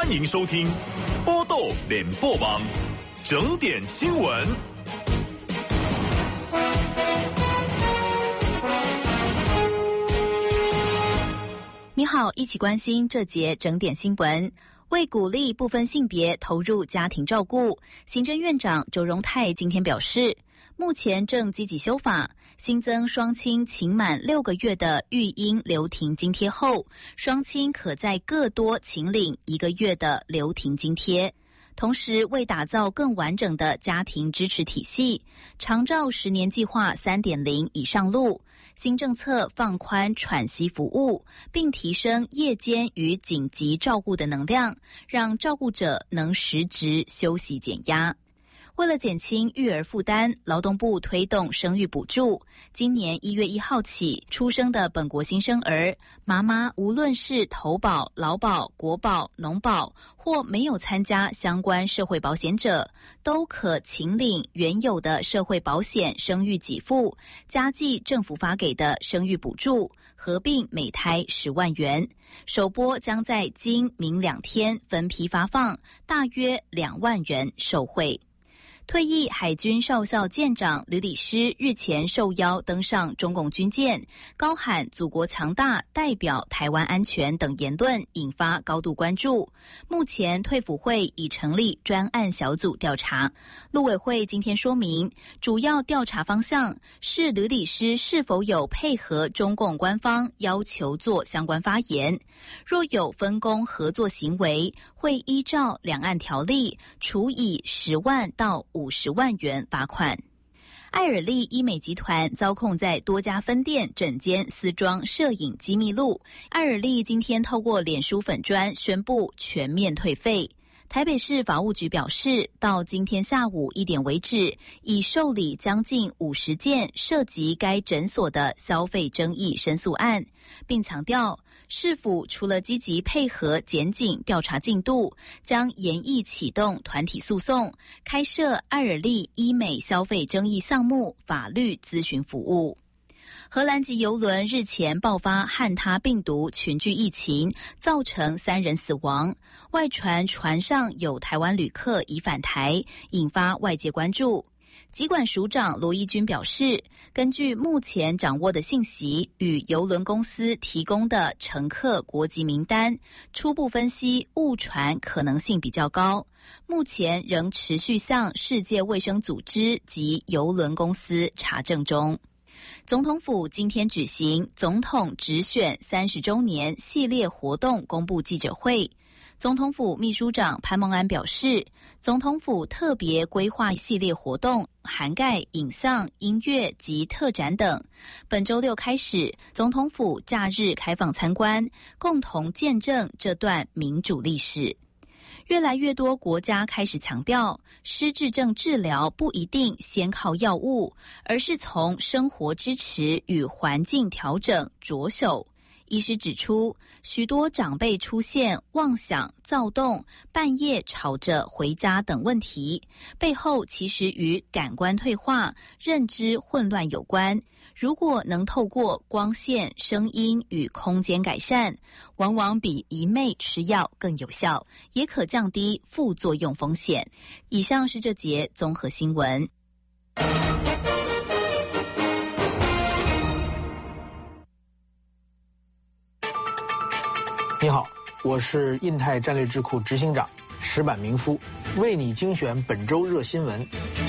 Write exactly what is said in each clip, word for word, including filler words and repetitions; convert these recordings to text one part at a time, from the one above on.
欢迎收听波豆联播网整点新闻。 你好，一起关心这节整点新闻。为鼓励不分性别投入家庭照顾，行政院长周荣泰今天表示，目前正积极修法，新增双亲请满六个月的育婴留停津贴后，双亲可再各多请领一个月的留停津贴。同时，为打造更完整的家庭支持体系，长照十年计划 三点零 已上路，新政策放宽喘息服务，并提升夜间与紧急照顾的能量，让照顾者能实质休息减压。为了减轻育儿负担，劳动部推动生育补助。今年一月一号起，出生的本国新生儿，妈妈无论是投保、劳保、国保、农保，或没有参加相关社会保险者，都可请领原有的社会保险生育给付，加计政府发给的生育补助，合并每胎十万元。首波将在今明两天分批发放，大约两万人受惠。退役海军少校舰长吕礼诗日前受邀登上中共军舰，高喊祖国强大代表台湾安全等言论，引发高度关注。目前退辅会已成立专案小组调查。陆委会今天说明，主要调查方向是吕礼诗是否有配合中共官方要求做相关发言，若有分工合作行为，会依照两岸条例处以十万到五十万元罚款。爱尔利医美集团遭控在多家分店整间私装摄影机密录，爱尔利今天透过脸书粉专宣布全面退费。台北市法务局表示，到今天下午一点为止，已受理将近五十件涉及该诊所的消费争议申诉案，并强调市府除了积极配合检警调查进度，将研议启动团体诉讼，开设爱尔利医美消费争议项目法律咨询服务。荷兰籍邮轮日前爆发汉他病毒群聚疫情，造成三人死亡，外传船上有台湾旅客已返台，引发外界关注。疾管署长罗一军表示，根据目前掌握的信息与邮轮公司提供的乘客国籍名单，初步分析误传可能性比较高，目前仍持续向世界卫生组织及邮轮公司查证中。总统府今天举行总统直选三十周年系列活动公布记者会。总统府秘书长潘孟安表示，总统府特别规划系列活动，涵盖影像、音乐及特展等。本周六开始，总统府假日开放参观，共同见证这段民主历史。越来越多国家开始强调，失智症治疗不一定先靠药物，而是从生活支持与环境调整着手。医师指出，许多长辈出现妄想、躁动、半夜吵着回家等问题，背后其实与感官退化、认知混乱有关。如果能透过光线、声音与空间改善，往往比一昧吃药更有效，也可降低副作用风险。以上是这节综合新闻。 你好，我是印太战略智库执行长石坂明夫，为你精选本周热新闻。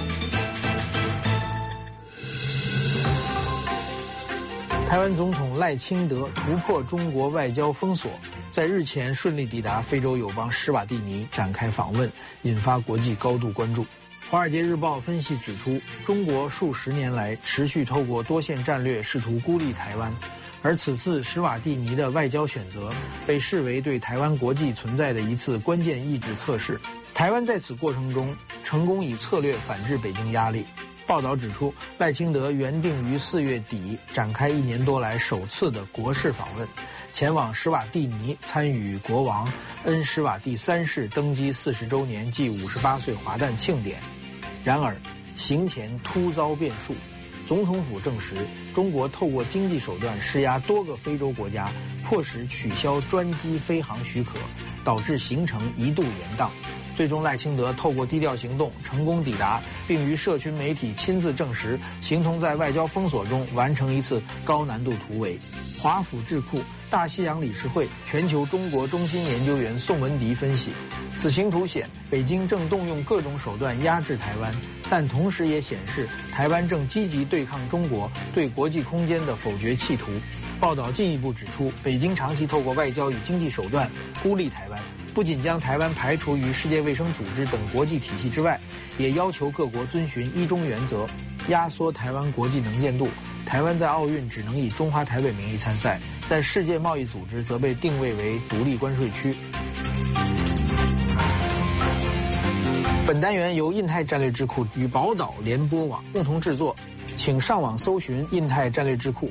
台湾总统赖清德突破中国外交封锁，在日前顺利抵达非洲友邦施瓦蒂尼展开访问，引发国际高度关注。《华尔街日报》分析指出，中国数十年来持续透过多线战略试图孤立台湾，而此次施瓦蒂尼的外交选择被视为对台湾国际存在的一次关键意志测试。台湾在此过程中成功以策略反制北京压力。报道指出，赖清德原定于四月底展开一年多来首次的国事访问，前往施瓦蒂尼参与国王恩施瓦蒂三世登基四十周年暨五十八岁华诞庆典。然而，行前突遭变数。总统府证实，中国透过经济手段施压多个非洲国家，迫使取消专机飞航许可， 导致行程一度延宕。最终，赖清德透过低调行动成功抵达，并于社群媒体亲自证实，形同在外交封锁中完成一次高难度突围。华府智库大西洋理事会全球中国中心研究员宋文迪分析，此行凸显北京正动用各种手段压制台湾，但同时也显示台湾正积极对抗中国对国际空间的否决企图。报道进一步指出，北京长期透过外交与经济手段孤立台湾，不仅将台湾排除于世界卫生组织等国际体系之外，也要求各国遵循一中原则，压缩台湾国际能见度。台湾在奥运只能以中华台北名义参赛，在世界贸易组织则被定位为独立关税区。本单元由印太战略智库与宝岛联播网共同制作，请上网搜寻印太战略智库。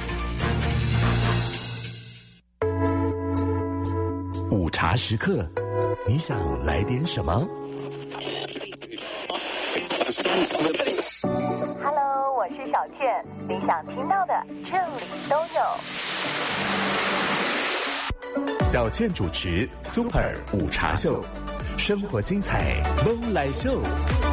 午茶时刻，你想来点什么？ Hello， 我是小倩，你想听到的这里都有。 小倩主持 Super 午茶秀，生活精彩，拢来秀。